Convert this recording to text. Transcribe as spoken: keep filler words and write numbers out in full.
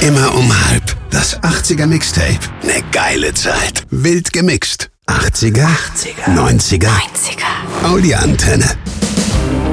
Immer um halb. Das achtziger Mixtape. Ne geile Zeit. Wild gemixt. achtziger, achtziger, neunziger. neunziger. Audi Antenne.